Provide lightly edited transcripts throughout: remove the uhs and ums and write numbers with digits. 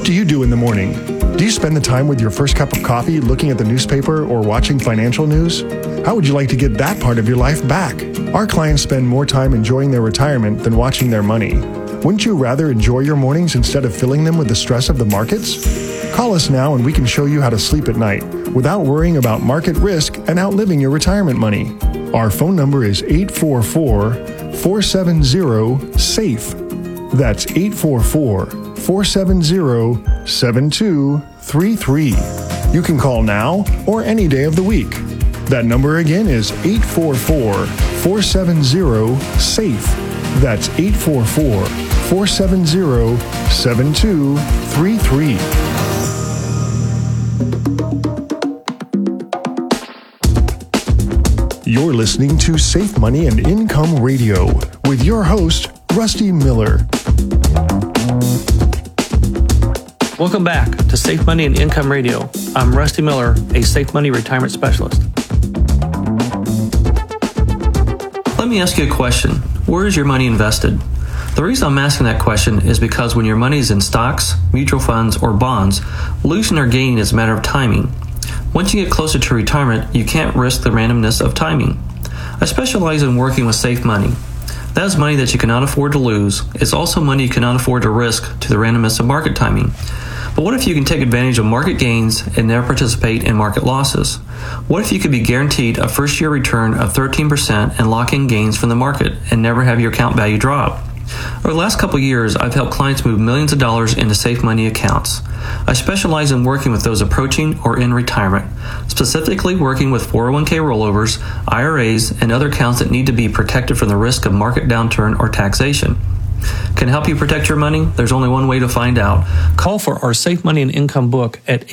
What do you do in the morning? Do you spend the time with your first cup of coffee looking at the newspaper or watching financial news? How would you like to get that part of your life back? Our clients spend more time enjoying their retirement than watching their money. Wouldn't you rather enjoy your mornings instead of filling them with the stress of the markets? Call us now and we can show you how to sleep at night without worrying about market risk and outliving your retirement money. Our phone number is 844-470-SAFE. That's 844-470-7233. You can call now or any day of the week. That number again is 844-470-SAFE. That's 844-470-7233. You're listening to Safe Money and Income Radio with your host, Rusty Miller. Welcome back to Safe Money and Income Radio. I'm Rusty Miller, a Safe Money Retirement Specialist. Let me ask you a question. Where is your money invested? The reason I'm asking that question is because when your money is in stocks, mutual funds, or bonds, losing or gaining is a matter of timing. Once you get closer to retirement, you can't risk the randomness of timing. I specialize in working with safe money. That is money that you cannot afford to lose. It's also money you cannot afford to risk to the randomness of market timing. But what if you can take advantage of market gains and never participate in market losses? What if you could be guaranteed a first-year return of 13% and lock in gains from the market and never have your account value drop? Over the last couple of years, I've helped clients move millions of dollars into safe money accounts. I specialize in working with those approaching or in retirement, specifically working with 401k rollovers, IRAs, and other accounts that need to be protected from the risk of market downturn or taxation. Can I help you protect your money? There's only one way to find out. Call for our Safe Money and Income book at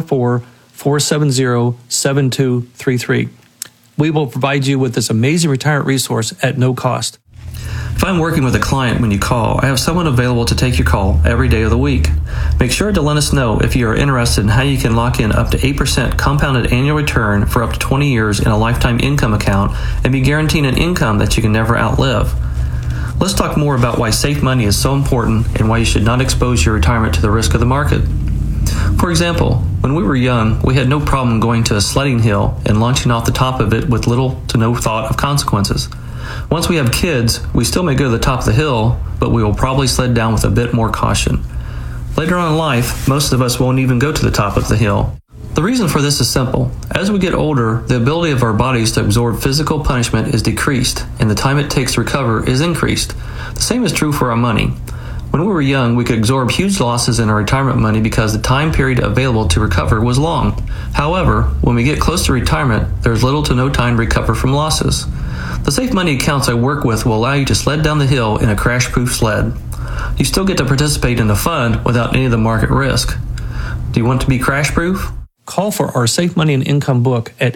844-470-7233. We will provide you with this amazing retirement resource at no cost. If I'm working with a client when you call, I have someone available to take your call every day of the week. Make sure to let us know if you are interested in how you can lock in up to 8% compounded annual return for up to 20 years in a lifetime income account and be guaranteed an income that you can never outlive. Let's talk more about why safe money is so important and why you should not expose your retirement to the risk of the market. For example, when we were young, we had no problem going to a sledding hill and launching off the top of it with little to no thought of consequences. Once we have kids, we still may go to the top of the hill, but we will probably sled down with a bit more caution. Later on in life, most of us won't even go to the top of the hill. The reason for this is simple. As we get older, the ability of our bodies to absorb physical punishment is decreased, and the time it takes to recover is increased. The same is true for our money. When we were young, we could absorb huge losses in our retirement money because the time period available to recover was long. However, when we get close to retirement, there's little to no time to recover from losses. The safe money accounts I work with will allow you to sled down the hill in a crash-proof sled. You still get to participate in the fun without any of the market risk. Do you want to be crash-proof? Call for our Safe Money and Income book at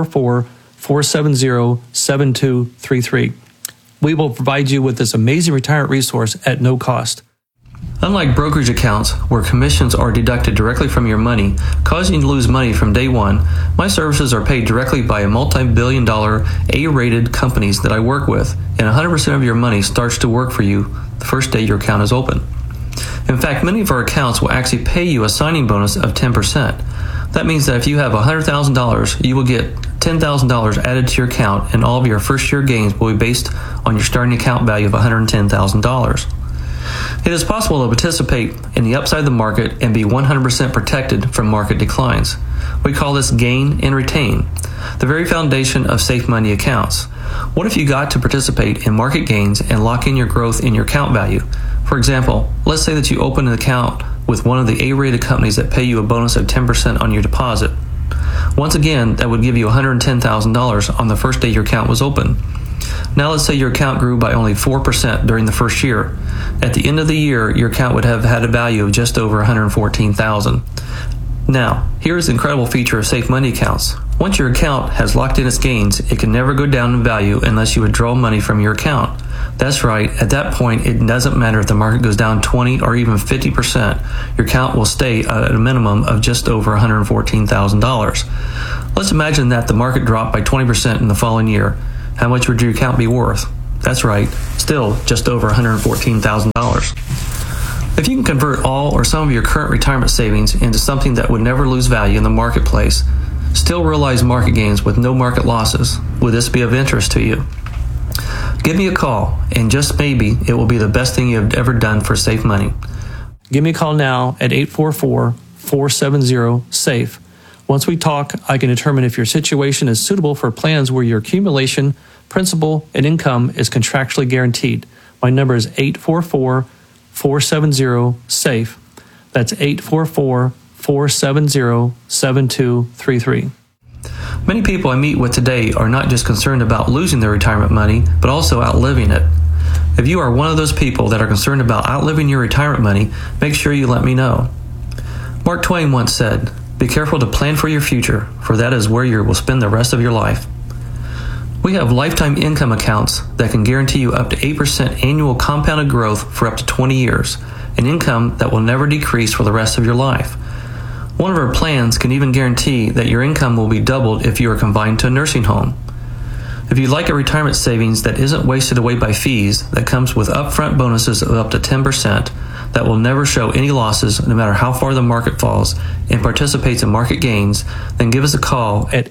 844-470-7233. We will provide you with this amazing retirement resource at no cost. Unlike brokerage accounts, where commissions are deducted directly from your money, causing you to lose money from day one, my services are paid directly by a multi-billion-dollar A-rated companies that I work with, and 100% of your money starts to work for you the first day your account is open. In fact, many of our accounts will actually pay you a signing bonus of 10%. That means that if you have $100,000, you will get $10,000 added to your account, and all of your first-year gains will be based on your starting account value of $110,000. It is possible to participate in the upside of the market and be 100% protected from market declines. We call this gain and retain, the very foundation of safe money accounts. What if you got to participate in market gains and lock in your growth in your account value? For example, let's say that you open an account with one of the A-rated companies that pay you a bonus of 10% on your deposit. Once again, that would give you $110,000 on the first day your account was open. Now let's say your account grew by only 4% during the first year. At the end of the year, your account would have had a value of just over $114,000. Now, here's the incredible feature of safe money accounts. Once your account has locked in its gains, it can never go down in value unless you withdraw money from your account. That's right, at that point, it doesn't matter if the market goes down 20 or even 50%. Your account will stay at a minimum of just over $114,000. Let's imagine that the market dropped by 20% in the following year. How much would your account be worth? That's right, still just over $114,000. If you can convert all or some of your current retirement savings into something that would never lose value in the marketplace, still realize market gains with no market losses, would this be of interest to you? Give me a call, and just maybe it will be the best thing you have ever done for Safe Money. Give me a call now at 844-470-SAFE. Once we talk, I can determine if your situation is suitable for plans where your accumulation, principal, and income is contractually guaranteed. My number is 844-470-SAFE. That's 844-470-7233. Many people I meet with today are not just concerned about losing their retirement money, but also outliving it. If you are one of those people that are concerned about outliving your retirement money, make sure you let me know. Mark Twain once said, "Be careful to plan for your future, for that is where you will spend the rest of your life." We have lifetime income accounts that can guarantee you up to 8% annual compounded growth for up to 20 years, an income that will never decrease for the rest of your life. One of our plans can even guarantee that your income will be doubled if you are confined to a nursing home. If you'd like a retirement savings that isn't wasted away by fees, that comes with upfront bonuses of up to 10%, that will never show any losses no matter how far the market falls, and participates in market gains, then give us a call at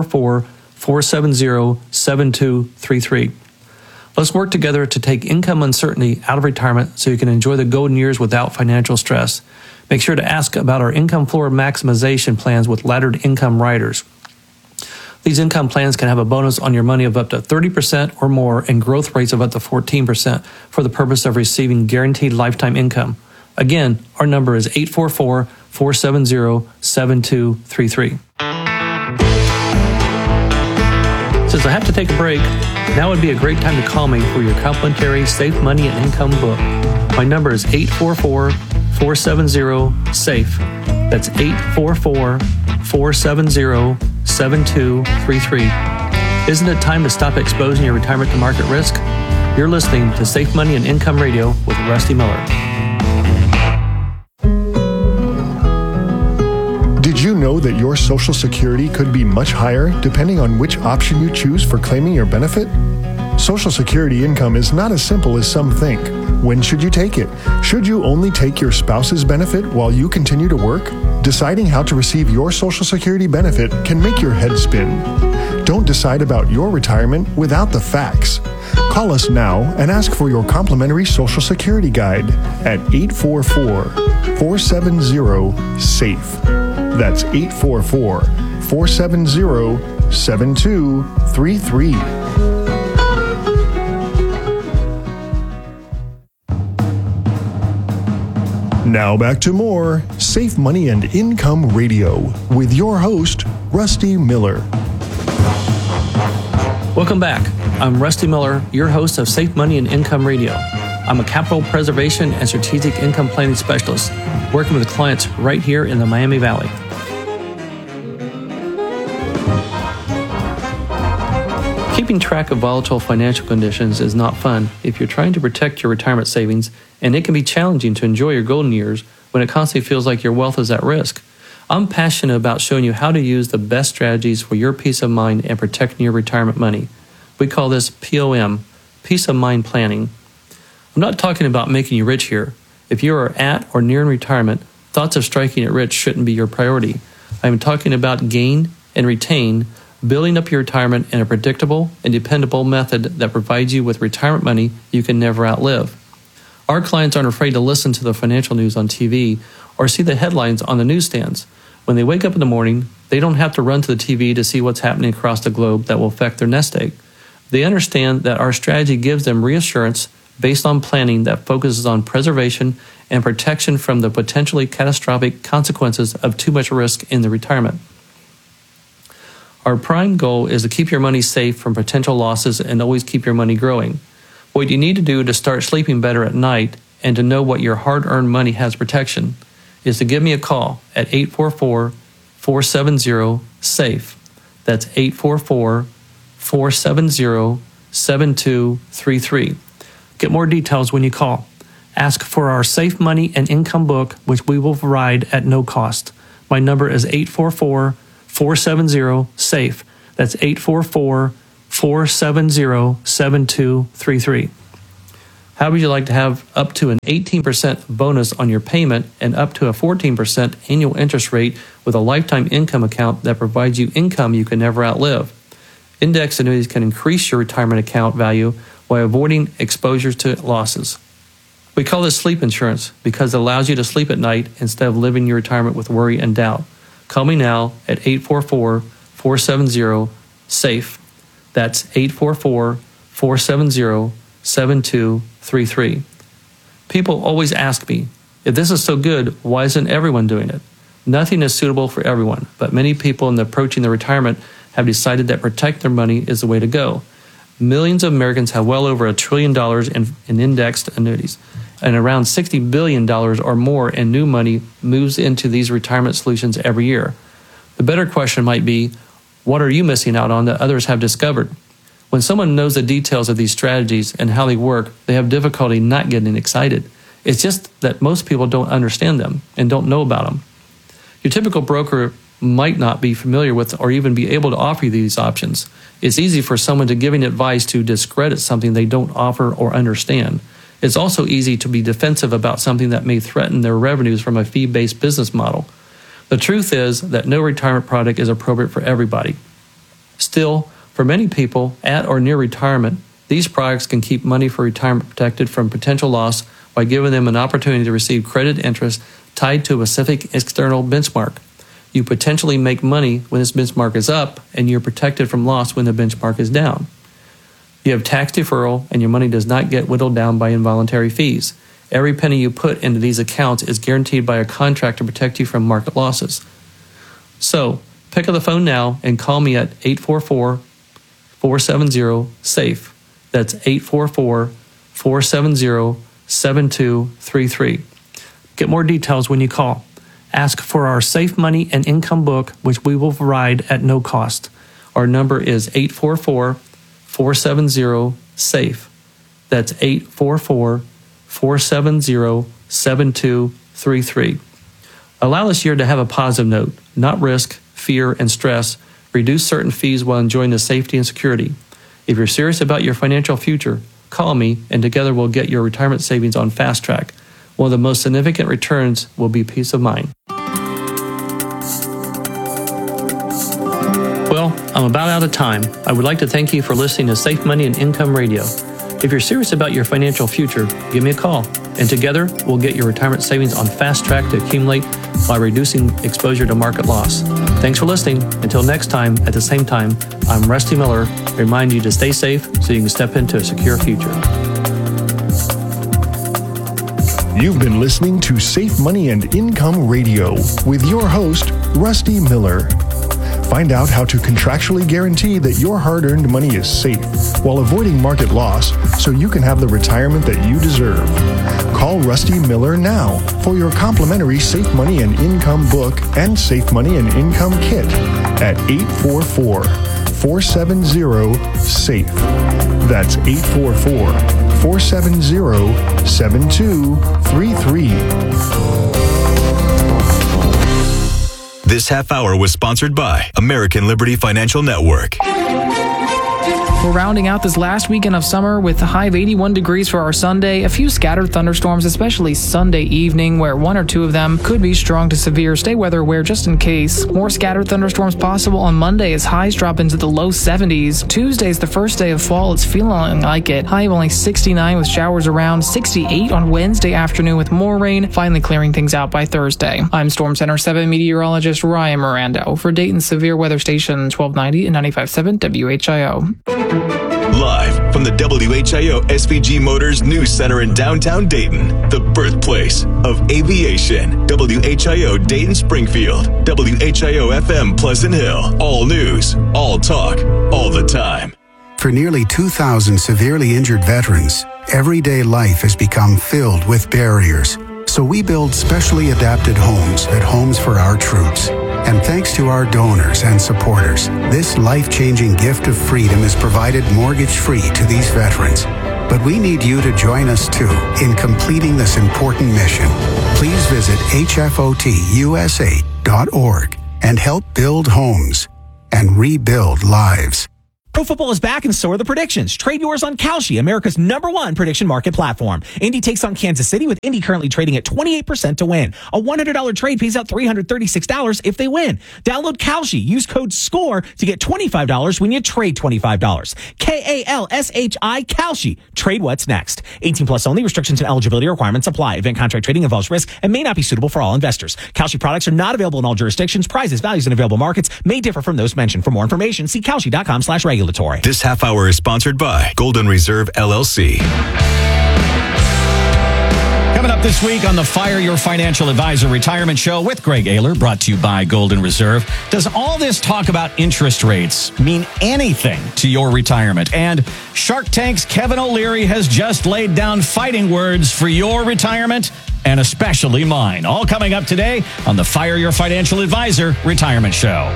844-470-7233. Let's work together to take income uncertainty out of retirement so you can enjoy the golden years without financial stress. Make sure to ask about our income floor maximization plans with laddered income riders. These income plans can have a bonus on your money of up to 30% or more and growth rates of up to 14% for the purpose of receiving guaranteed lifetime income. Again, our number is 844-470-7233. Since I have to take a break, now would be a great time to call me for your complimentary Safe Money and Income book. My number is 844-470-SAFE. That's 844-470-7233. Isn't it time to stop exposing your retirement to market risk? You're listening to Safe Money and Income Radio with Rusty Miller. Did you know that your Social Security could be much higher depending on which option you choose for claiming your benefit? Social Security income is not as simple as some think. When should you take it? Should you only take your spouse's benefit while you continue to work? Deciding how to receive your Social Security benefit can make your head spin. Don't decide about your retirement without the facts. Call us now and ask for your complimentary Social Security guide at 844-470-SAFE. That's 844-470-7233. Now back to more Safe Money and Income Radio with your host, Rusty Miller. Welcome back. I'm Rusty Miller, your host of Safe Money and Income Radio. I'm a capital preservation and strategic income planning specialist, working with clients right here in the Miami Valley. Keeping track of volatile financial conditions is not fun if you're trying to protect your retirement savings, and it can be challenging to enjoy your golden years when it constantly feels like your wealth is at risk. I'm passionate about showing you how to use the best strategies for your peace of mind and protecting your retirement money. We call this POM, Peace of Mind Planning. I'm not talking about making you rich here. If you are at or nearing retirement, thoughts of striking it rich shouldn't be your priority. I'm talking about gain and retain, building up your retirement in a predictable and dependable method that provides you with retirement money you can never outlive. Our clients aren't afraid to listen to the financial news on TV or see the headlines on the newsstands. When they wake up in the morning, they don't have to run to the TV to see what's happening across the globe that will affect their nest egg. They understand that our strategy gives them reassurance based on planning that focuses on preservation and protection from the potentially catastrophic consequences of too much risk in the retirement. Our prime goal is to keep your money safe from potential losses and always keep your money growing. What you need to do to start sleeping better at night and to know what your hard-earned money has protection is to give me a call at 844-470-SAFE. That's 844-470-7233. Get more details when you call. Ask for our Safe Money and Income book, which we will provide at no cost. My number is 844-470-SAFE. That's 844-470-7233. How would you like to have up to an 18% bonus on your payment and up to a 14% annual interest rate with a lifetime income account that provides you income you can never outlive? Index annuities can increase your retirement account value while avoiding exposure to losses. We call this sleep insurance because it allows you to sleep at night instead of living your retirement with worry and doubt. Call me now at 844-470-SAFE. That's 844-470-7233. People always ask me, if this is so good, why isn't everyone doing it? Nothing is suitable for everyone, but many people in approaching their retirement have decided that protect their money is the way to go. Millions of Americans have well over $1 trillion in indexed annuities, and around $60 billion or more in new money moves into these retirement solutions every year. The better question might be, what are you missing out on that others have discovered? When someone knows the details of these strategies and how they work, they have difficulty not getting excited. It's just that most people don't understand them and don't know about them. Your typical broker might not be familiar with or even be able to offer you these options. It's easy for someone to giving advice to discredit something they don't offer or understand. It's also easy to be defensive about something that may threaten their revenues from a fee-based business model. The truth is that no retirement product is appropriate for everybody. Still, for many people at or near retirement, these products can keep money for retirement protected from potential loss by giving them an opportunity to receive credit interest tied to a specific external benchmark. You potentially make money when this benchmark is up, and you're protected from loss when the benchmark is down. You have tax deferral, and your money does not get whittled down by involuntary fees. Every penny you put into these accounts is guaranteed by a contract to protect you from market losses. So, pick up the phone now and call me at 844-470-SAFE. That's 844-470-7233. Get more details when you call. Ask for our Safe Money and Income book, which we will provide at no cost. Our number is 844-470-SAFE. That's 844-470-7233. Allow this year to have a positive note, not risk, fear, and stress. Reduce certain fees while enjoying the safety and security. If you're serious about your financial future, call me, and together we'll get your retirement savings on fast track. One of the most significant returns will be peace of mind. Well, I'm about out of time. I would like to thank you for listening to Safe Money and Income Radio. If you're serious about your financial future, give me a call, and together we'll get your retirement savings on fast track to accumulate while reducing exposure to market loss. Thanks for listening. Until next time, at the same time, I'm Rusty Miller. Remind you to stay safe so you can step into a secure future. You've been listening to Safe Money and Income Radio with your host, Rusty Miller. Find out how to contractually guarantee that your hard-earned money is safe while avoiding market loss so you can have the retirement that you deserve. Call Rusty Miller now for your complimentary Safe Money and Income book and Safe Money and Income kit at 844-470-SAFE. That's 844-470-7233. This half hour was sponsored by American Liberty Financial Network. We're rounding out this last weekend of summer with a high of 81 degrees for our Sunday. A few scattered thunderstorms, especially Sunday evening, where one or two of them could be strong to severe. Stay weather aware just in case. More scattered thunderstorms possible on Monday as highs drop into the low 70s. Tuesday is the first day of fall. It's feeling like it. High of only 69 with showers around. 68 on Wednesday afternoon with more rain, finally clearing things out by Thursday. I'm Storm Center 7 meteorologist Ryan Miranda for Dayton's Severe Weather Station 1290 and 95.7 WHIO. Live from the WHIO SVG Motors News Center in downtown Dayton, the birthplace of aviation. WHIO Dayton Springfield, WHIO FM Pleasant Hill. All news, all talk, all the time. For nearly 2,000 severely injured veterans, everyday life has become filled with barriers. So we build specially adapted homes at Homes for Our Troops. And thanks to our donors and supporters, this life-changing gift of freedom is provided mortgage-free to these veterans. But we need you to join us, too, in completing this important mission. Please visit hfotusa.org and help build homes and rebuild lives. Pro football is back and so are the predictions. Trade yours on Kalshi, America's #1 prediction market platform. Indy takes on Kansas City, with Indy currently trading at 28% to win. A $100 trade pays out $336 if they win. Download Kalshi. Use code SCORE to get $25 when you trade $25. KALSHI, Kalshi. Trade what's next. 18 plus only. Restrictions and eligibility requirements apply. Event contract trading involves risk and may not be suitable for all investors. Kalshi products are not available in all jurisdictions. Prices, values, and available markets may differ from those mentioned. For more information, see kalshi.com/regulatory. This half hour is sponsored by Golden Reserve LLC. Coming up this week on the Fire Your Financial Advisor Retirement Show with Greg Ayler, brought to you by Golden Reserve. Does all this talk about interest rates mean anything to your retirement? And Shark Tank's Kevin O'Leary has just laid down fighting words for your retirement, and especially mine. All coming up today on the Fire Your Financial Advisor Retirement Show.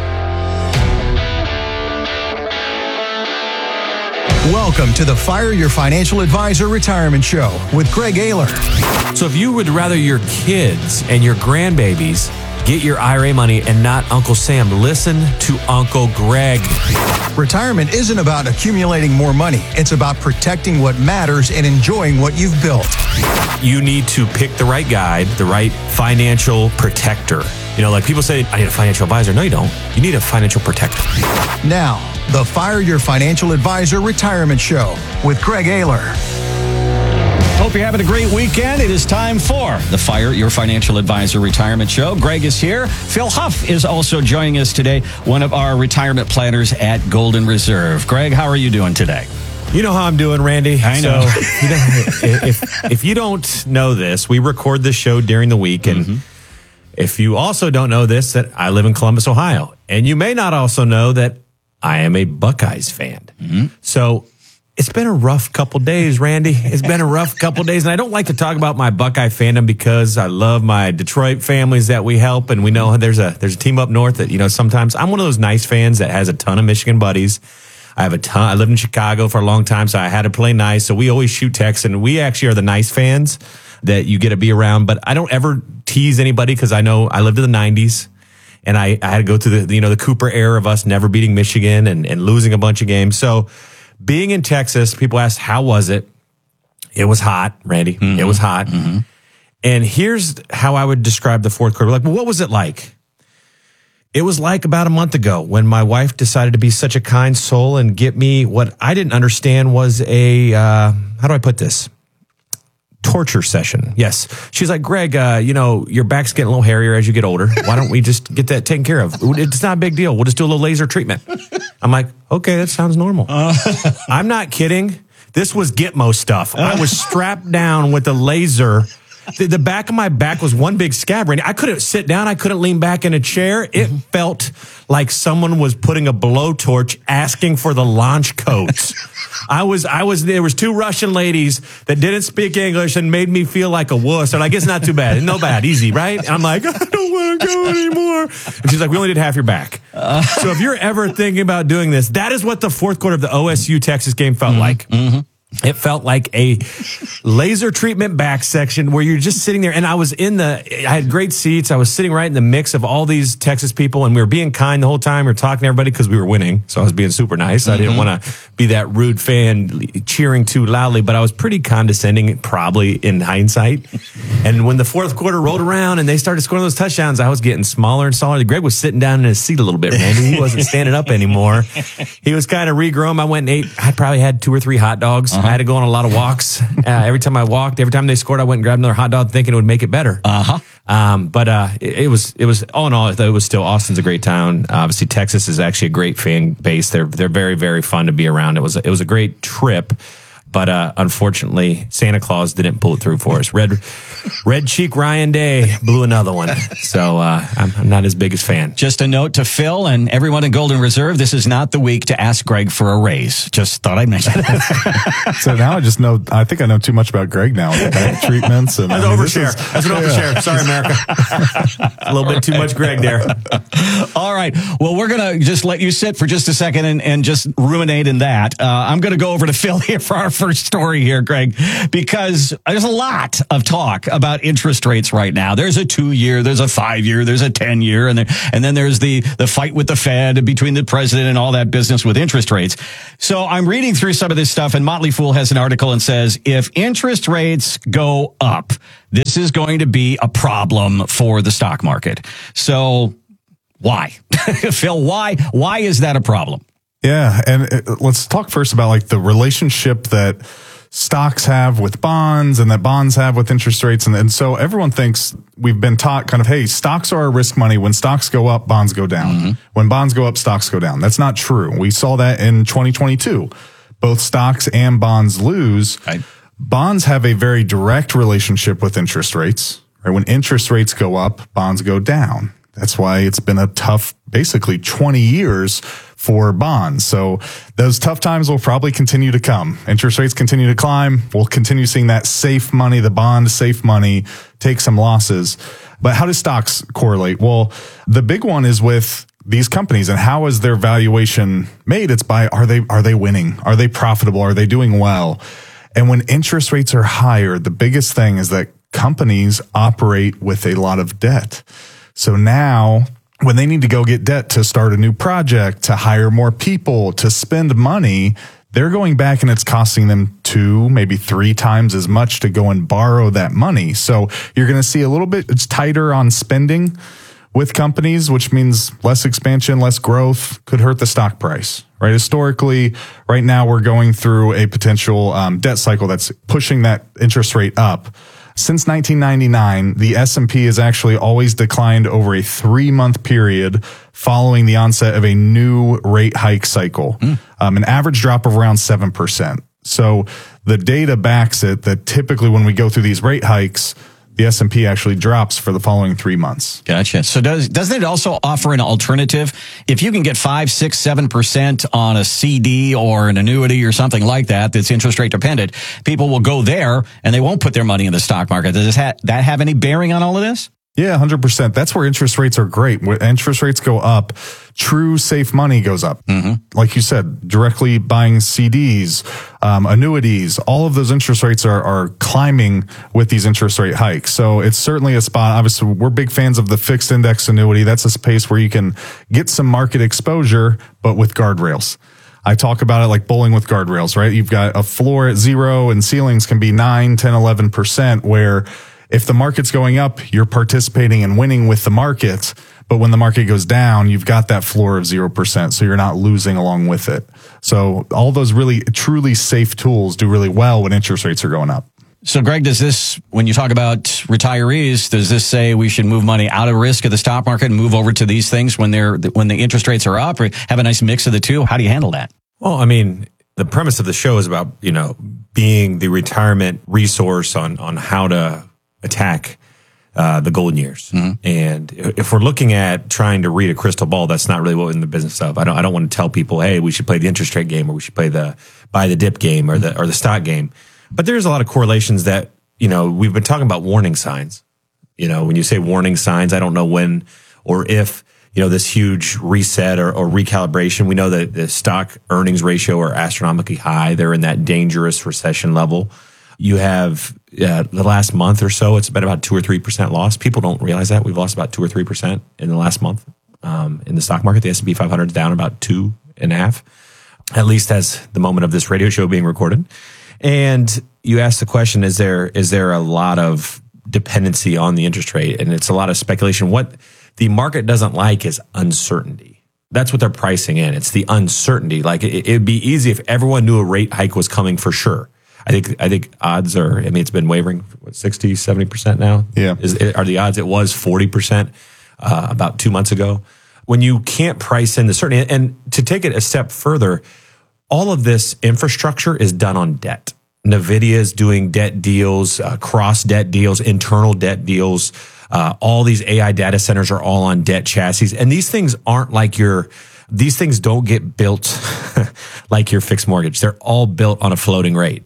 Welcome to the Fire Your Financial Advisor Retirement Show with Greg Ayler. So if you would rather your kids and your grandbabies get your IRA money and not Uncle Sam, listen to Uncle Greg. Retirement isn't about accumulating more money. It's about protecting what matters and enjoying what you've built. You need to pick the right guide, the right financial protector. You know, like people say, I need a financial advisor. No, you don't. You need a financial protector. Now, the Fire Your Financial Advisor Retirement Show with Greg Ayler. Hope you're having a great weekend. It is time for the Fire Your Financial Advisor Retirement Show. Greg is here. Phil Huff is also joining us today, one of our retirement planners at Golden Reserve. Greg, how are you doing today? You know how I'm doing, Randy. I know. So, if you don't know this, we record this show during the week, and if you also don't know this, that I live in Columbus, Ohio, and you may not also know that I am a Buckeyes fan. So it's been a rough couple days, Randy. It's been a rough couple days, and I don't like to talk about my Buckeye fandom because I love my Detroit families that we help, and we know there's a team up north that, you know, sometimes I'm one of those nice fans that has a ton of Michigan buddies. I lived in Chicago for a long time, so I had to play nice. So we always shoot texts, and we actually are the nice fans that you get to be around. But I don't ever tease anybody because I know I lived in the 90s, and I had to go through the Cooper era of us never beating Michigan and losing a bunch of games. So being in Texas, people asked, how was it? It was hot, Randy. It was hot. And here's how I would describe the fourth quarter. Like, well, what was it like? It was like about a month ago when my wife decided to be such a kind soul and get me what I didn't understand was a, how do I put this? Torture session. Yes. She's like, Greg, your back's getting a little hairier as you get older. Why don't we just get that taken care of? It's not a big deal. We'll just do a little laser treatment. I'm like, okay, that sounds normal. I'm not kidding. This was Gitmo stuff. I was strapped down with a laser. The back of my back was one big scab. I couldn't sit down. I couldn't lean back in a chair. It felt like someone was putting a blowtorch asking for the launch codes. There was two Russian ladies that didn't speak English and made me feel like a wuss. They're like, it's not too bad. No bad. Easy, right? And I'm like, I don't want to go anymore. And she's like, we only did half your back. So if you're ever thinking about doing this, that is what the fourth quarter of the OSU Texas game felt like. It felt like a laser treatment back section where you're just sitting there. And I had great seats. I was sitting right in the mix of all these Texas people, and we were being kind the whole time. We were talking to everybody because we were winning. So I was being super nice. I didn't want to be that rude fan cheering too loudly, but I was pretty condescending, probably in hindsight. And when the fourth quarter rolled around and they started scoring those touchdowns, I was getting smaller and smaller. Greg was sitting down in his seat a little bit, Randy. He wasn't standing up anymore. He was kind of regrown. I went and ate. I probably had 2 or 3 hot dogs. I had to go on a lot of walks. Every time I walked, every time they scored, I went and grabbed another hot dog thinking it would make it better. But it was all in all, it was still, Austin's a great town. Obviously, Texas is actually a great fan base. They're very, very fun to be around. It was a great trip. But unfortunately, Santa Claus didn't pull it through for us. Red cheek Ryan Day blew another one. So I'm not his biggest fan. Just a note to Phil and everyone in Golden Reserve, this is not the week to ask Greg for a raise. Just thought I'd mention it. So now I think I know too much about Greg now with back treatments. And That's an overshare. Sorry, America. A little bit too much Greg there. All right. Well, we're going to just let you sit for just a second and just ruminate in that. I'm going to go over to Phil here for our first story here, Greg, because there's a lot of talk about interest rates right now. There's a 2-year, there's a 5-year, there's a 10-year, and then there's the fight with the Fed between the president and all that business with interest rates. So I'm reading through some of this stuff, and Motley Fool has an article and says, if interest rates go up, this is going to be a problem for the stock market. So why? Phil, why is that a problem? Yeah, and let's talk first about like the relationship that stocks have with bonds and that bonds have with interest rates. And so everyone thinks, we've been taught kind of, hey, stocks are our risk money. When stocks go up, bonds go down. Mm-hmm. When bonds go up, stocks go down. That's not true. We saw that in 2022. Both stocks and bonds lose. Right. Bonds have a very direct relationship with interest rates. Right? When interest rates go up, bonds go down. That's why it's been a tough, basically 20 years for bonds. So those tough times will probably continue to come. Interest rates continue to climb. We'll continue seeing that safe money, the bond safe money, take some losses. But how do stocks correlate? Well, the big one is with these companies, and how is their valuation made? It's by, are they winning? Are they profitable? Are they doing well? And when interest rates are higher, the biggest thing is that companies operate with a lot of debt. So now when they need to go get debt to start a new project, to hire more people, to spend money, they're going back and it's costing them 2, maybe 3 times as much to go and borrow that money. So you're going to see a little bit, it's tighter on spending with companies, which means less expansion, less growth, could hurt the stock price, right? Historically, right now we're going through a potential debt cycle that's pushing that interest rate up. Since 1999, the S&P has actually always declined over a 3-month period following the onset of a new rate hike cycle, an average drop of around 7%. So the data backs it that typically when we go through these rate hikes, the S&P actually drops for the following 3 months. Gotcha. So doesn't it also offer an alternative? If you can get 5, 6, 7% on a CD or an annuity or something like that that's interest rate dependent, people will go there and they won't put their money in the stock market. Does that have any bearing on all of this? Yeah, 100%. That's where interest rates are great. When interest rates go up, true safe money goes up. Mm-hmm. Like you said, directly buying CDs, annuities, all of those interest rates are climbing with these interest rate hikes. So it's certainly a spot. Obviously, we're big fans of the fixed index annuity. That's a space where you can get some market exposure, but with guardrails. I talk about it like bowling with guardrails, right? You've got a floor at 0 and ceilings can be 9, 10, 11%, where if the market's going up, you're participating and winning with the market. But when the market goes down, you've got that floor of 0%. So you're not losing along with it. So all those really, truly safe tools do really well when interest rates are going up. So, Greg, does this, when you talk about retirees, does this say we should move money out of risk of the stock market and move over to these things when the interest rates are up, or have a nice mix of the two? How do you handle that? Well, I mean, the premise of the show is about, being the retirement resource on how to attack the golden years. Mm-hmm. And if we're looking at trying to read a crystal ball, that's not really what we're in the business of. I don't want to tell people, hey, we should play the interest rate game, or we should play the buy the dip game, or the stock game. But there's a lot of correlations that, we've been talking about warning signs. When you say warning signs, I don't know when or if, this huge reset or recalibration. We know that the stock earnings ratio are astronomically high. They're in that dangerous recession level. You have the last month or so, it's been about 2 or 3% loss. People don't realize that. We've lost about 2 or 3% in the last month in the stock market. The S&P 500 is down about 2.5%, at least as the moment of this radio show being recorded. And you ask the question, is there a lot of dependency on the interest rate? And it's a lot of speculation. What the market doesn't like is uncertainty. That's what they're pricing in. It's the uncertainty. Like it'd be easy if everyone knew a rate hike was coming for sure. I think odds are, it's been wavering, 60, 70% now? Yeah. Are the odds? It was 40% about 2 months ago. When you can't price in the certainty, and to take it a step further, all of this infrastructure is done on debt. NVIDIA is doing debt deals, cross debt deals, internal debt deals. All these AI data centers are all on debt chassis. And these things aren't like these things don't get built like your fixed mortgage. They're all built on a floating rate.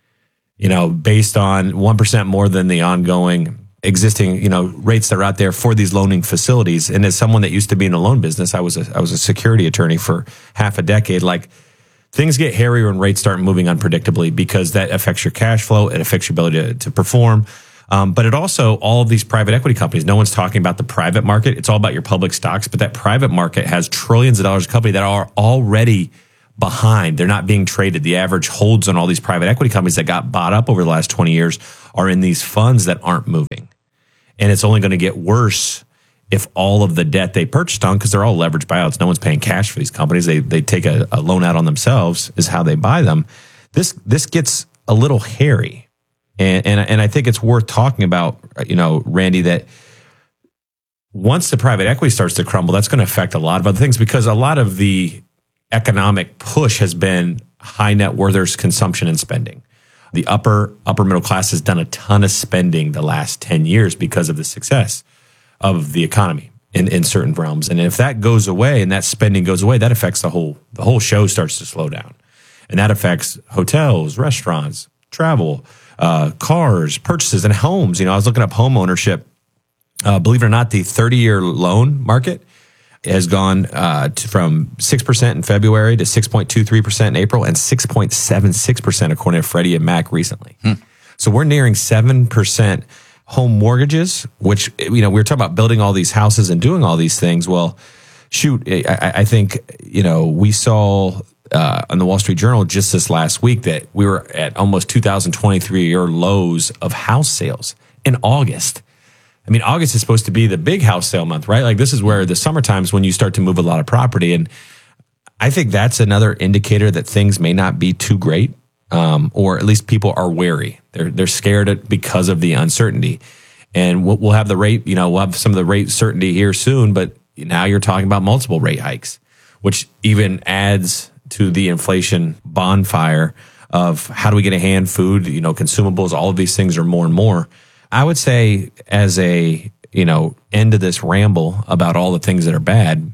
Based on 1% more than the ongoing existing, rates that are out there for these loaning facilities. And as someone that used to be in the loan business, I was a security attorney for half a decade. Like things get hairy when rates start moving unpredictably because that affects your cash flow. It affects your ability to perform. But it also, all of these private equity companies, no one's talking about the private market. It's all about your public stocks. But that private market has trillions of dollars of company that are already behind. They're not being traded. The average holds on all these private equity companies that got bought up over the last 20 years are in these funds that aren't moving. And it's only going to get worse if all of the debt they purchased on, because they're all leveraged buyouts. No one's paying cash for these companies. They take a loan out on themselves is how they buy them. This gets a little hairy. And I think it's worth talking about, Randy, that once the private equity starts to crumble, that's going to affect a lot of other things, because a lot of the economic push has been high net worthers consumption and spending. The upper middle class has done a ton of spending the last 10 years because of the success of the economy in certain realms. And if that goes away and that spending goes away, that affects the whole show starts to slow down. And that affects hotels, restaurants, travel, cars, purchases, and homes. I was looking up home ownership. Believe it or not, the 30-year loan market has gone from 6% in February to 6.23% in April and 6.76% according to Freddie and Mac recently. So we're nearing 7% home mortgages, which, we were talking about building all these houses and doing all these things. Well, shoot, I think, we saw on the Wall Street Journal just this last week that we were at almost 2023-year lows of house sales in August. I mean, August is supposed to be the big house sale month, right? Like, this is where the summertime is when you start to move a lot of property. And I think that's another indicator that things may not be too great, or at least people are wary. They're scared because of the uncertainty. And we'll have the rate, we'll have some of the rate certainty here soon, but now you're talking about multiple rate hikes, which even adds to the inflation bonfire of how do we get a hand, food, consumables, all of these things are more and more. I would say as a, end to this ramble about all the things that are bad,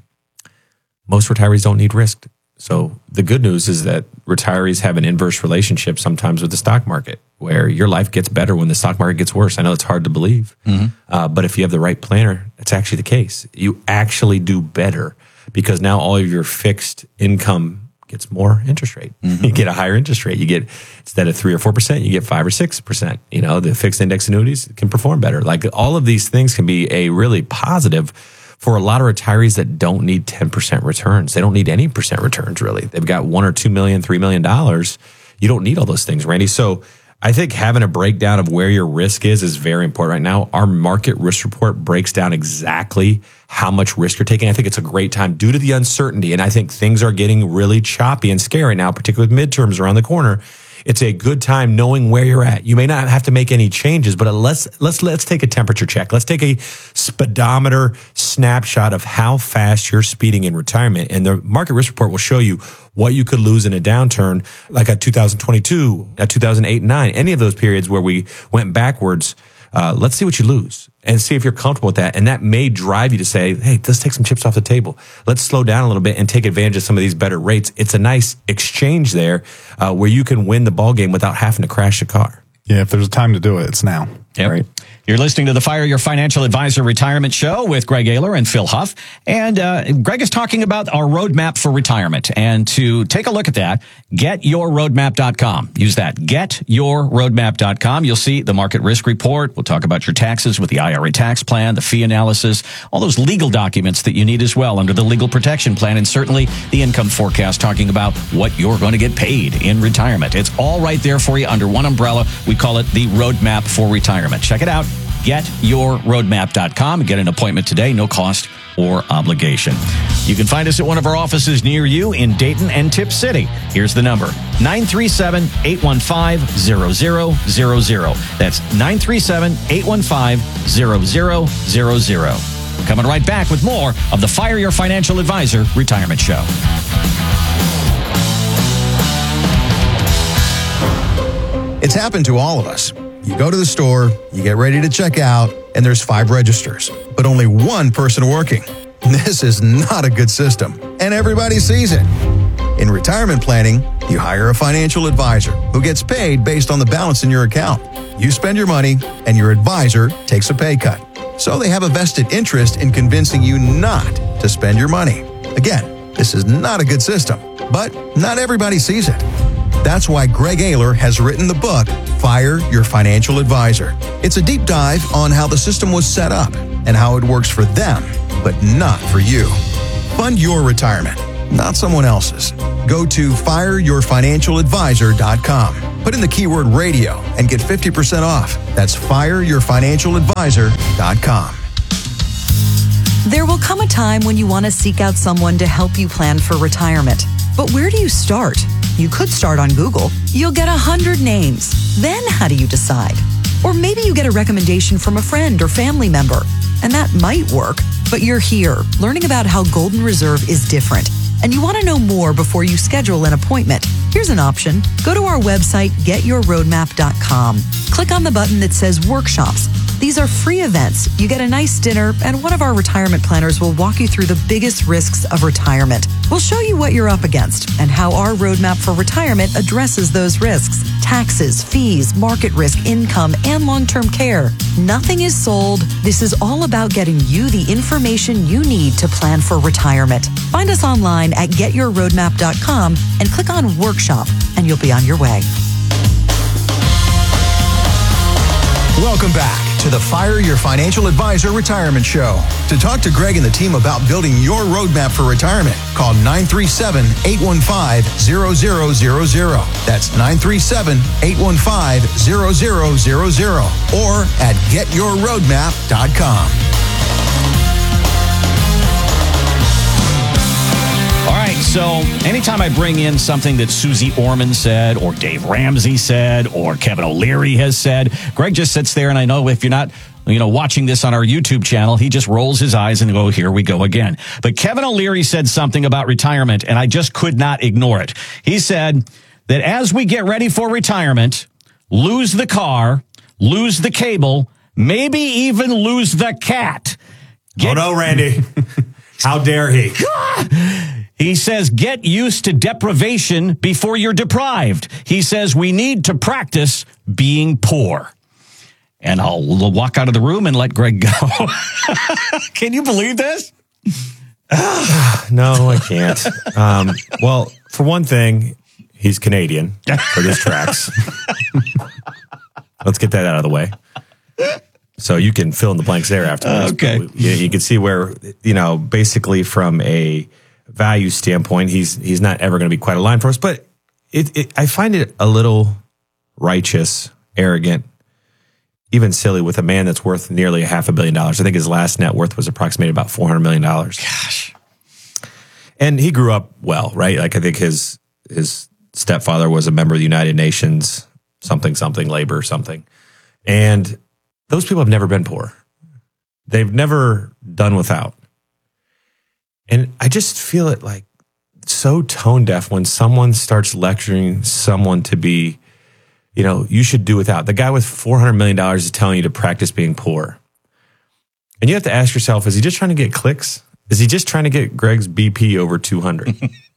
most retirees don't need risk. So the good news is that retirees have an inverse relationship sometimes with the stock market, where your life gets better when the stock market gets worse. I know it's hard to believe, but if you have the right planner, it's actually the case. You actually do better because now all of your fixed income gets more interest rate. You get a higher interest rate. You get, instead of 3 or 4%, you get 5 or 6%. The fixed index annuities can perform better. Like, all of these things can be a really positive for a lot of retirees that don't need 10% returns. They don't need any percent returns, really. They've got $1 or $2 million, $3 million. You don't need all those things, Randy. So I think having a breakdown of where your risk is very important right now. Our market risk report breaks down exactly how much risk you're taking. I think it's a great time due to the uncertainty. And I think things are getting really choppy and scary now, particularly with midterms around the corner. It's a good time knowing where you're at. You may not have to make any changes, but let's take a temperature check. Let's take a speedometer snapshot of how fast you're speeding in retirement. And the market risk report will show you what you could lose in a downturn, like a 2022, a 2008 and 9, any of those periods where we went backwards. Let's see what you lose and see if you're comfortable with that. And that may drive you to say, hey, let's take some chips off the table. Let's slow down a little bit and take advantage of some of these better rates. It's a nice exchange there where you can win the ball game without having to crash a car. Yeah, if there's a time to do it, it's now. Yep. Right. You're listening to the Fire Your Financial Advisor Retirement Show with Greg Ayler and Phil Huff. And Greg is talking about our roadmap for retirement. And to take a look at that, getyourroadmap.com. Use that, getyourroadmap.com. You'll see the market risk report. We'll talk about your taxes with the IRA tax plan, the fee analysis, all those legal documents that you need as well under the legal protection plan, and certainly the income forecast talking about what you're going to get paid in retirement. It's all right there for you under one umbrella. We call it the Roadmap for Retirement. Check it out. GetYourRoadmap.com. Get an appointment today, no cost or obligation. You can find us at one of our offices near you in Dayton and Tip City. Here's the number, 937-815-0000. That's 937-815-0000. Coming right back with more of the Fire Your Financial Advisor Retirement Show. It's happened to all of us. You go to the store, you get ready to check out, and there's 5 registers, but only one person working. This is not a good system, and everybody sees it. In retirement planning, you hire a financial advisor who gets paid based on the balance in your account. You spend your money, and your advisor takes a pay cut. So they have a vested interest in convincing you not to spend your money. Again, This is not a good system, but not everybody sees it. That's why Greg Ayler has written the book, Fire Your Financial Advisor. It's a deep dive on how the system was set up and how it works for them, but not for you. Fund your retirement, not someone else's. Go to fireyourfinancialadvisor.com. Put in the keyword radio and get 50% off. That's fireyourfinancialadvisor.com. There will come a time when you want to seek out someone to help you plan for retirement. But where do you start? You could start on Google. You'll get 100 names. Then how do you decide? Or maybe you get a recommendation from a friend or family member, and that might work. But you're here, learning about how Golden Reserve is different, and you want to know more before you schedule an appointment. Here's an option. Go to our website, getyourroadmap.com. Click on the button that says Workshops. These are free events. You get a nice dinner, and one of our retirement planners will walk you through the biggest risks of retirement. We'll show you what you're up against and how our roadmap for retirement addresses those risks. Taxes, fees, market risk, income, and long-term care. Nothing is sold. This is all about getting you the information you need to plan for retirement. Find us online at getyourroadmap.com and click on Workshop, and you'll be on your way. Welcome back to the Fire Your Financial Advisor Retirement Show. To talk to Greg and the team about building your roadmap for retirement, call 937-815-0000. That's 937-815-0000 or at getyourroadmap.com. All right, so anytime I bring in something that Susie Orman said or Dave Ramsey said or Kevin O'Leary has said, Greg just sits there, and I know if you're not watching this on our YouTube channel, he just rolls his eyes and go, here we go again. But Kevin O'Leary said something about retirement, and I just could not ignore it. He said that as we get ready for retirement, lose the car, lose the cable, maybe even lose the cat. Oh, no, Randy. How dare he? He says, get used to deprivation before you're deprived. He says, we need to practice being poor. And I'll walk out of the room and let Greg go. Can you believe this? No, I can't. Well, for one thing, he's Canadian for this tracks. Let's get that out of the way. So you can fill in the blanks there afterwards. Okay. You can see where, basically from a value standpoint, he's not ever going to be quite aligned for us. But I find it a little righteous, arrogant, even silly with a man that's worth nearly $500 million. I think his last net worth was approximated about $400 million. Gosh. And he grew up well, right? Like I think his stepfather was a member of the United Nations, something, labor, something. And those people have never been poor. They've never done without. And I just feel it like so tone deaf when someone starts lecturing someone to be, you should do without. The guy with $400 million is telling you to practice being poor. And you have to ask yourself, is he just trying to get clicks? Is he just trying to get Greg's BP over 200?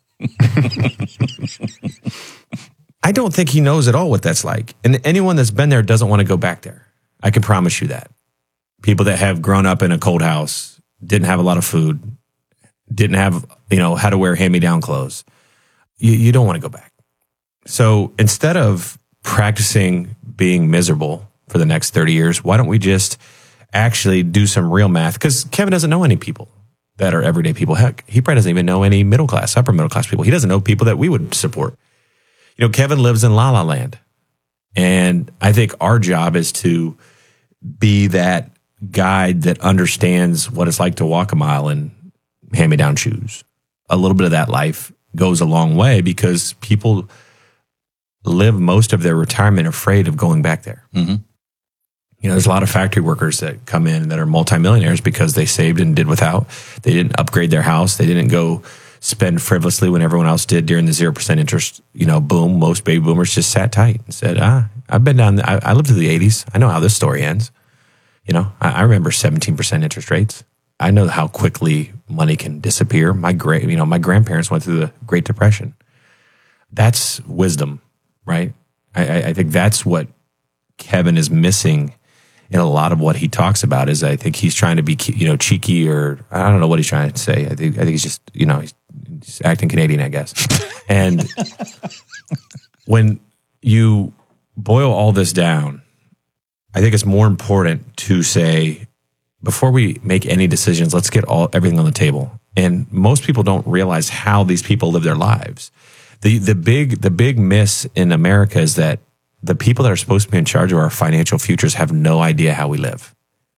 I don't think he knows at all what that's like. And anyone that's been there doesn't want to go back there. I can promise you that. People that have grown up in a cold house, didn't have a lot of food, didn't have, how to wear hand-me-down clothes. You don't want to go back. So instead of practicing being miserable for the next 30 years, why don't we just actually do some real math? Because Kevin doesn't know any people that are everyday people. Heck, he probably doesn't even know any middle class, upper middle class people. He doesn't know people that we would support. Kevin lives in La La Land. And I think our job is to be that guide that understands what it's like to walk a mile in hand-me-down shoes. A little bit of that life goes a long way because people live most of their retirement afraid of going back there. Mm-hmm. There's a lot of factory workers that come in that are multimillionaires because they saved and did without. They didn't upgrade their house. They didn't go spend frivolously when everyone else did during the 0% interest, boom. Most baby boomers just sat tight and said, I've been down, I lived through the 80s. I know how this story ends. I remember 17% interest rates. I know how quickly money can disappear. My grandparents went through the Great Depression. That's wisdom, right? I think that's what Kevin is missing in a lot of what he talks about. Is I think he's trying to be cheeky, or I don't know what he's trying to say. I think he's just he's He's acting Canadian, I guess. And when you boil all this down, I think it's more important to say, before we make any decisions, let's get everything on the table. And most people don't realize how these people live their lives. The big miss in America is that the people that are supposed to be in charge of our financial futures have no idea how we live.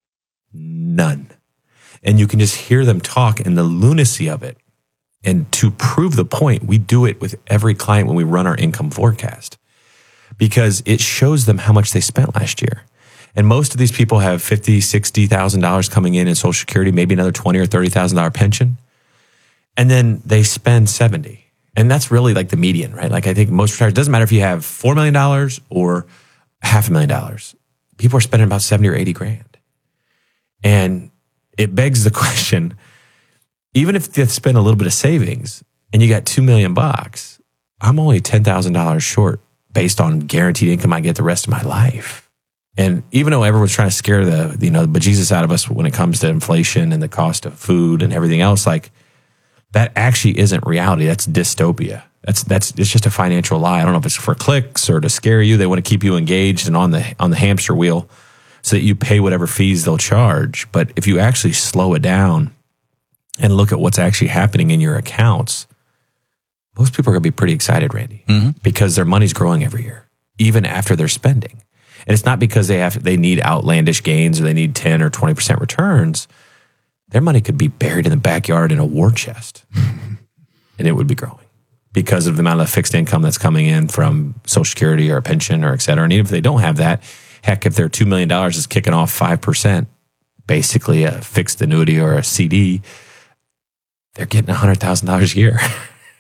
None. And you can just hear them talk and the lunacy of it. And to prove the point, we do it with every client when we run our income forecast, because it shows them how much they spent last year. And most of these people have $50,000, $60,000 coming in Social Security, maybe another $20,000 or $30,000 pension. And then they spend $70,000. And that's really like the median, right? Like I think most retirees, it doesn't matter if you have $4 million or $500,000. People are spending about 70 or 80 grand. And it begs the question, even if they spend a little bit of savings and you got $2 million, I'm only $10,000 short based on guaranteed income I get the rest of my life. And even though everyone's trying to scare the bejesus out of us when it comes to inflation and the cost of food and everything else, like that actually isn't reality. That's dystopia. It's just a financial lie. I don't know if it's for clicks or to scare you. They want to keep you engaged and on the hamster wheel so that you pay whatever fees they'll charge. But if you actually slow it down and look at what's actually happening in your accounts, most people are going to be pretty excited, Randy, because their money's growing every year, even after they're spending. And it's not because they need outlandish gains or they need 10 or 20% returns. Their money could be buried in the backyard in a war chest, and it would be growing because of the amount of fixed income that's coming in from Social Security or a pension or et cetera. And even if they don't have that, heck, if their $2 million is kicking off 5%, basically a fixed annuity or a CD, they're getting $100,000 a year.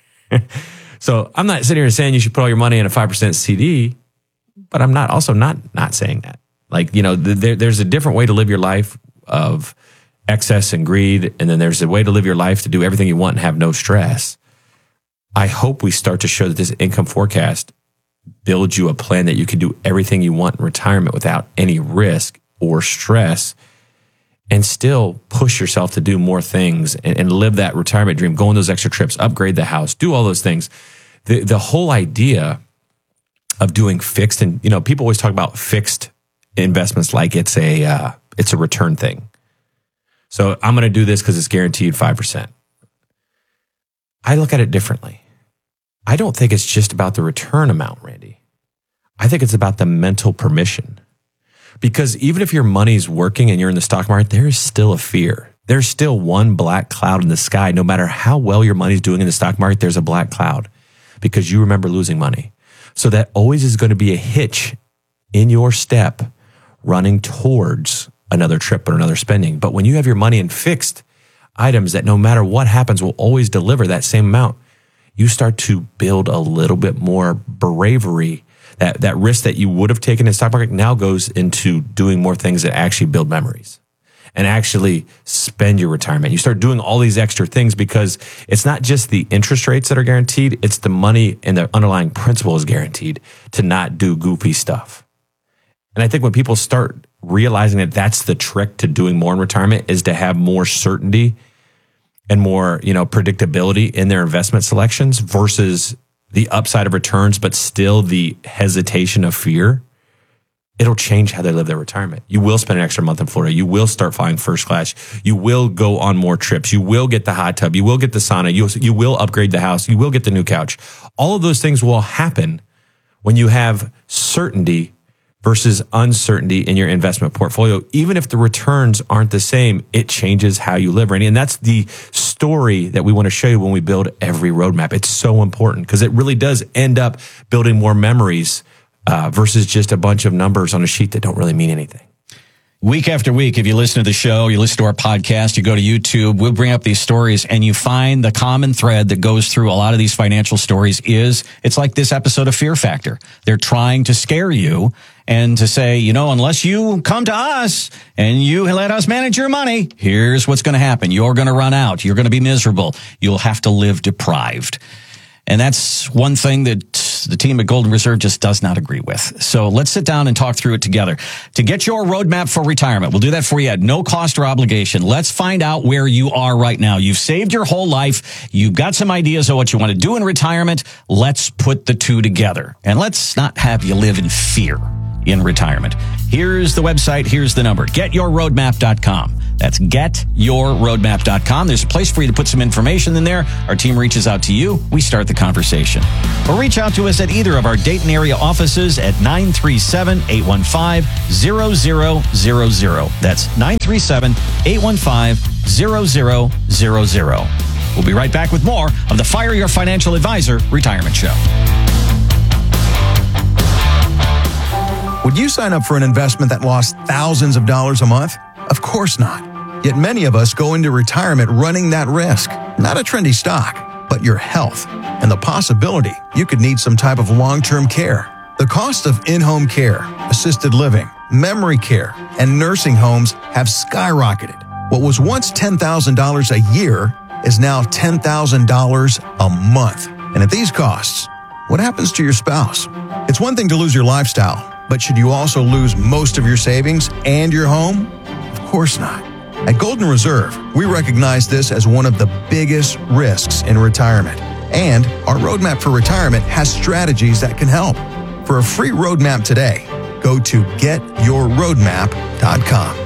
So I'm not sitting here saying you should put all your money in a 5% CD, but I'm not saying that. Like, there's a different way to live your life of excess and greed, and then there's a way to live your life to do everything you want and have no stress. I hope we start to show that this income forecast builds you a plan that you can do everything you want in retirement without any risk or stress, and still push yourself to do more things and live that retirement dream, go on those extra trips, upgrade the house, do all those things. The whole idea of doing fixed, and people always talk about fixed investments like it's a return thing. So I'm going to do this because it's guaranteed 5%. I look at it differently. I don't think it's just about the return amount, Randy. I think it's about the mental permission. Because even if your money's working and you're in the stock market, there is still a fear. There's still one black cloud in the sky. No matter how well your money's doing in the stock market, there's a black cloud because you remember losing money. So that always is going to be a hitch in your step running towards another trip or another spending. But when you have your money in fixed items that no matter what happens will always deliver that same amount, you start to build a little bit more bravery. That risk that you would have taken in the stock market now goes into doing more things that actually build memories and actually spend your retirement. You start doing all these extra things because it's not just the interest rates that are guaranteed, it's the money and the underlying principle is guaranteed to not do goofy stuff. And I think when people start realizing that that's the trick to doing more in retirement is to have more certainty and more, predictability in their investment selections versus the upside of returns, but still the hesitation of fear, it'll change how they live their retirement. You will spend an extra month in Florida. You will start flying first class. You will go on more trips. You will get the hot tub. You will get the sauna. You will upgrade the house. You will get the new couch. All of those things will happen when you have certainty versus uncertainty in your investment portfolio. Even if the returns aren't the same, it changes how you live, Randy. And that's the story that we want to show you when we build every roadmap. It's so important because it really does end up building more memories versus just a bunch of numbers on a sheet that don't really mean anything. Week after week, if you listen to the show, you listen to our podcast, you go to YouTube, we'll bring up these stories and you find the common thread that goes through a lot of these financial stories it's like this episode of Fear Factor. They're trying to scare you and to say, unless you come to us and you let us manage your money, here's what's going to happen. You're going to run out. You're going to be miserable. You'll have to live deprived. And that's one thing that the team at Golden Reserve just does not agree with. So let's sit down and talk through it together. To get your roadmap for retirement, we'll do that for you at no cost or obligation. Let's find out where you are right now. You've saved your whole life. You've got some ideas of what you want to do in retirement. Let's put the two together. And let's not have you live in fear in retirement. Here's the website. Here's the number. GetYourRoadmap.com. That's GetYourRoadmap.com. There's a place for you to put some information in there. Our team reaches out to you. We start the conversation. Or reach out to us at either of our Dayton area offices at 937-815-0000. That's 937-815-0000. We'll be right back with more of the Fire Your Financial Advisor Retirement Show. Would you sign up for an investment that lost thousands of dollars a month? Of course not. Yet many of us go into retirement running that risk. Not a trendy stock, but your health and the possibility you could need some type of long-term care. The cost of in-home care, assisted living, memory care, and nursing homes have skyrocketed. What was once $10,000 a year is now $10,000 a month. And at these costs, what happens to your spouse? It's one thing to lose your lifestyle, but should you also lose most of your savings and your home? Of course not. At Golden Reserve, we recognize this as one of the biggest risks in retirement. And our roadmap for retirement has strategies that can help. For a free roadmap today, go to getyourroadmap.com.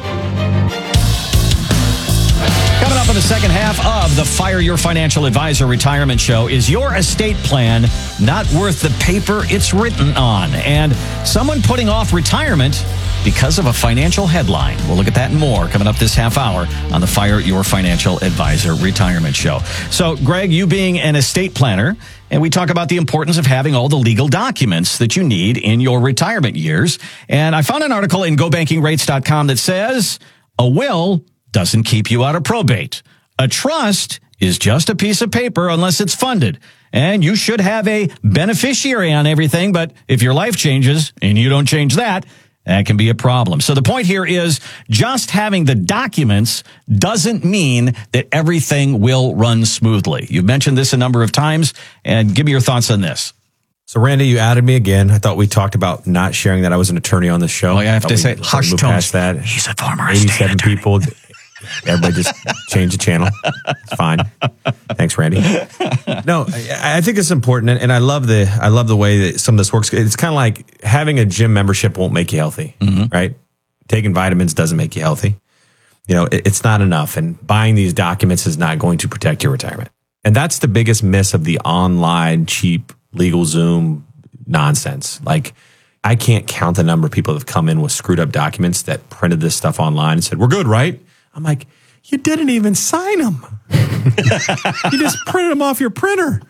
Coming up in the second half of the Fire Your Financial Advisor Retirement Show, is your estate plan not worth the paper it's written on? And someone putting off retirement because of a financial headline. We'll look at that and more coming up this half hour on the Fire Your Financial Advisor Retirement Show. So, Greg, you being an estate planner, and we talk about the importance of having all the legal documents that you need in your retirement years. And I found an article in GoBankingRates.com that says a will doesn't keep you out of probate. A trust is just a piece of paper unless it's funded. And you should have a beneficiary on everything, but if your life changes and you don't change that can be a problem. So the point here is just having the documents doesn't mean that everything will run smoothly. You've mentioned this a number of times, and give me your thoughts on this. So, Randy, you outed me again. I thought we talked about not sharing that I was an attorney on the show. Well, I have to say, hush tones. Past that. He's a former 87 people. Everybody just change the channel. It's fine. Thanks, Randy. No, I think it's important, and I love the way that some of this works. It's kind of like having a gym membership won't make you healthy, right? Taking vitamins doesn't make you healthy. You know, it's not enough, and buying these documents is not going to protect your retirement. And that's the biggest miss of the online, cheap, LegalZoom nonsense. Like, I can't count the number of people that have come in with screwed up documents that printed this stuff online and said, "We're good, right?" I'm like, you didn't even sign them. You just printed them off your printer.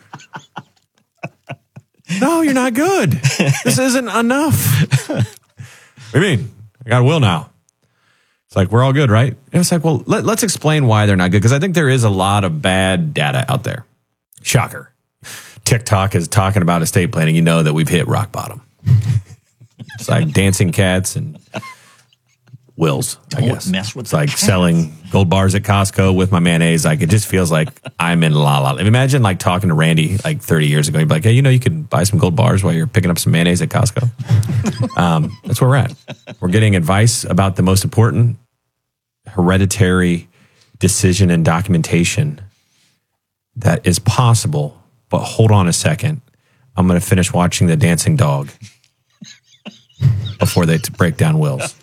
No, you're not good. This isn't enough. What do you mean? I got a will now. It's like, we're all good, right? And it's like, well, let's explain why they're not good, because I think there is a lot of bad data out there. Shocker. TikTok is talking about estate planning. You know that we've hit rock bottom. It's like dancing cats and wills, I guess. Mess with it's like selling gold bars at Costco with my mayonnaise. Like, it just feels like I'm in la la. Imagine like talking to Randy like 30 years ago. He'd be like, "Hey, you know, you could buy some gold bars while you're picking up some mayonnaise at Costco." That's where we're at. We're getting advice about the most important hereditary decision and documentation that is possible. But hold on a second. I'm going to finish watching The Dancing Dog before they break down wills.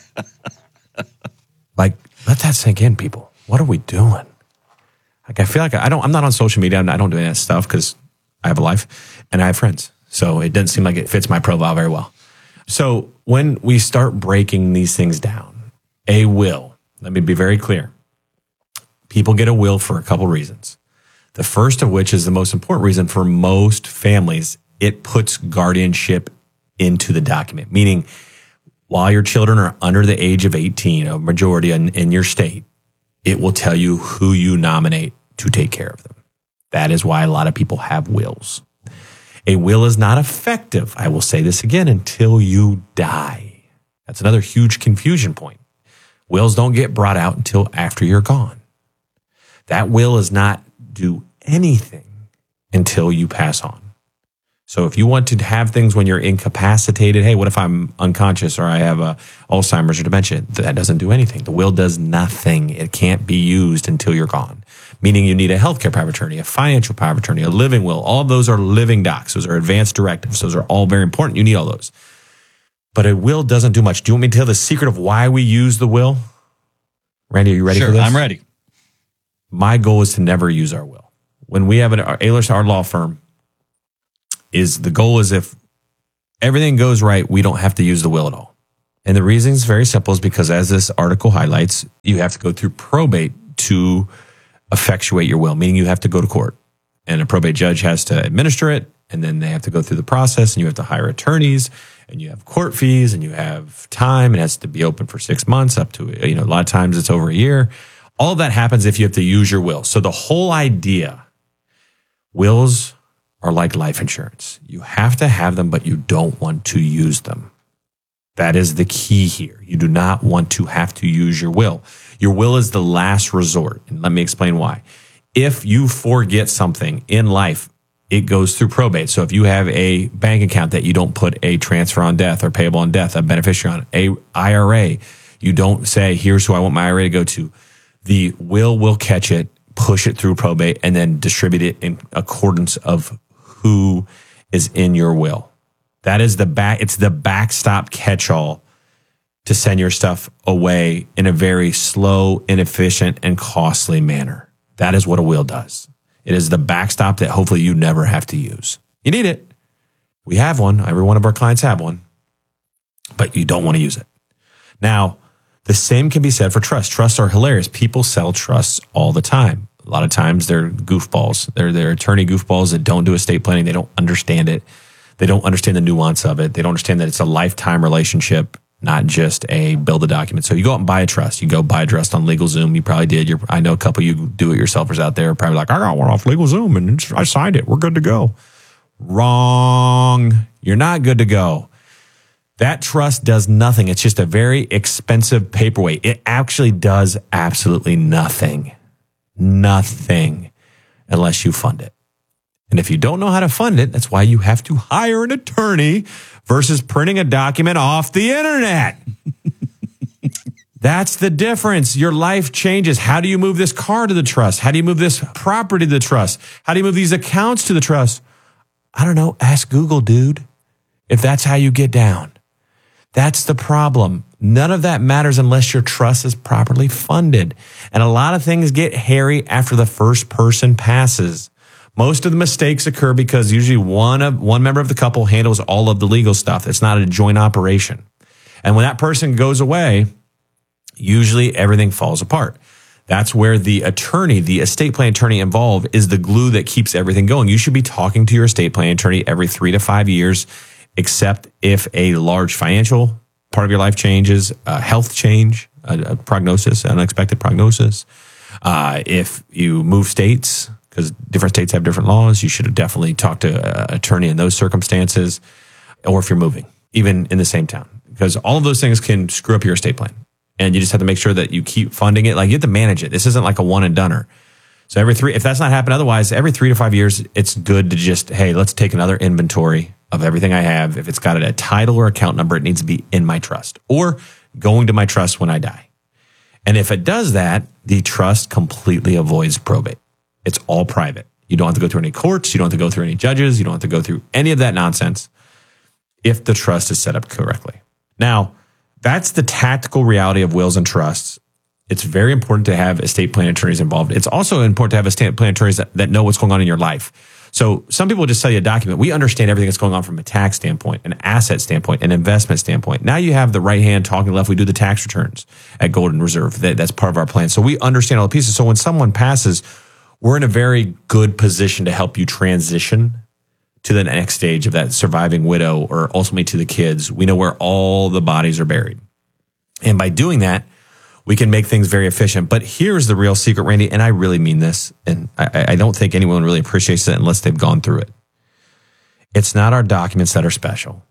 Like, let that sink in, people. What are we doing? Like, I feel like I'm not on social media. I don't do any of that stuff because I have a life and I have friends. So it doesn't seem like it fits my profile very well. So when we start breaking these things down, a will, let me be very clear. People get a will for a couple reasons. The first of which is the most important reason for most families. It puts guardianship into the document, meaning while your children are under the age of 18, a majority in your state, it will tell you who you nominate to take care of them. That is why a lot of people have wills. A will is not effective, I will say this again, until you die. That's another huge confusion point. Wills don't get brought out until after you're gone. That will does not do anything until you pass on. So if you want to have things when you're incapacitated, hey, what if I'm unconscious or I have Alzheimer's or dementia? That doesn't do anything. The will does nothing. It can't be used until you're gone. Meaning you need a healthcare power of attorney, a financial power of attorney, a living will. All of those are living docs. Those are advanced directives. Those are all very important. You need all those. But a will doesn't do much. Do you want me to tell the secret of why we use the will? Randy, are you ready for this? I'm ready. My goal is to never use our will. When we have Ehlers, our law firm, the goal is if everything goes right, we don't have to use the will at all. And the reason is very simple is because, as this article highlights, you have to go through probate to effectuate your will, meaning you have to go to court. And a probate judge has to administer it, and then they have to go through the process, and you have to hire attorneys, and you have court fees, and you have time. It has to be open for 6 months, up to, a lot of times it's over a year. All of that happens if you have to use your will. So the whole idea, wills are like life insurance. You have to have them, but you don't want to use them. That is the key here. You do not want to have to use your will. Your will is the last resort. And let me explain why. If you forget something in life, it goes through probate. So if you have a bank account that you don't put a transfer on death or payable on death, a beneficiary on, a IRA, you don't say, here's who I want my IRA to go to. The will catch it, push it through probate, and then distribute it in accordance of who is in your will. That is it's the backstop catch-all to send your stuff away in a very slow, inefficient, and costly manner. That is what a will does. It is the backstop that hopefully you never have to use. You need it. We have one. Every one of our clients have one. But you don't want to use it. Now, the same can be said for trusts. Trusts are hilarious. People sell trusts all the time. A lot of times they're goofballs. They're attorney goofballs that don't do estate planning. They don't understand it. They don't understand the nuance of it. They don't understand that it's a lifetime relationship, not just a build a document. So you go out and buy a trust. You go buy a trust on LegalZoom. You probably did. I know a couple of you do-it-yourselfers out there are probably like, I got one off LegalZoom and I signed it. We're good to go. Wrong. You're not good to go. That trust does nothing. It's just a very expensive paperweight. It actually does absolutely nothing. Nothing unless you fund it. And if you don't know how to fund it, that's why you have to hire an attorney versus printing a document off the internet. That's the difference. Your life changes. How do you move this car to the trust? How do you move this property to the trust? How do you move these accounts to the trust? I don't know. Ask Google, dude, if that's how you get down. That's the problem. None of that matters unless your trust is properly funded. And a lot of things get hairy after the first person passes. Most of the mistakes occur because usually one member of the couple handles all of the legal stuff. It's not a joint operation. And when that person goes away, usually everything falls apart. That's where the attorney, the estate plan attorney involved, is the glue that keeps everything going. You should be talking to your estate plan attorney every 3 to 5 years, except if a large financial part of your life changes, a health change, a prognosis, an unexpected prognosis. If you move states, because different states have different laws, you should definitely talk to an attorney in those circumstances, or if you're moving, even in the same town, because all of those things can screw up your estate plan. And you just have to make sure that you keep funding it. Like, you have to manage it. This isn't like a one and doneer. So if that's not happening otherwise, every 3 to 5 years, it's good to just, hey, let's take another inventory of everything I have. If it's got a title or account number, it needs to be in my trust or going to my trust when I die. And if it does that, the trust completely avoids probate. It's all private. You don't have to go through any courts. You don't have to go through any judges. You don't have to go through any of that nonsense if the trust is set up correctly. Now, that's the tactical reality of wills and trusts. It's very important to have estate plan attorneys involved. It's also important to have estate plan attorneys that know what's going on in your life. So some people just sell you a document. We understand everything that's going on from a tax standpoint, an asset standpoint, an investment standpoint. Now you have the right hand talking left. We do the tax returns at Golden Reserve. That's part of our plan. So we understand all the pieces. So when someone passes, we're in a very good position to help you transition to the next stage of that surviving widow or ultimately to the kids. We know where all the bodies are buried. And by doing that, we can make things very efficient. But here's the real secret, Randy, and I really mean this, and I don't think anyone really appreciates it unless they've gone through it. It's not our documents that are special.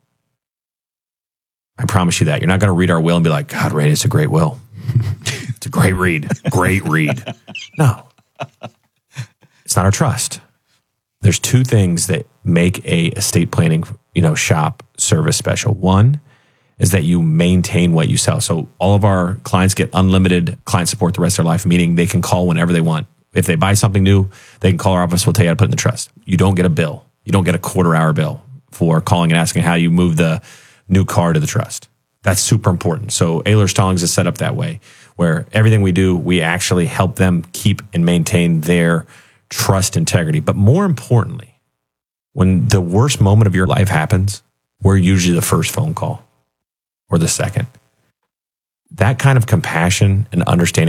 I promise you that. You're not going to read our will and be like, God, Randy, it's a great will. It's a great read. Great read. No. It's not our trust. There's two things that make a estate planning, shop service special. One is that you maintain what you sell. So all of our clients get unlimited client support the rest of their life, meaning they can call whenever they want. If they buy something new, they can call our office. We'll tell you how to put it in the trust. You don't get a bill. You don't get a quarter-hour bill for calling and asking how you move the new car to the trust. That's super important. So Ehlers Stallings is set up that way, where everything we do, we actually help them keep and maintain their trust integrity. But more importantly, when the worst moment of your life happens, we're usually the first phone call or the second. That kind of compassion and understanding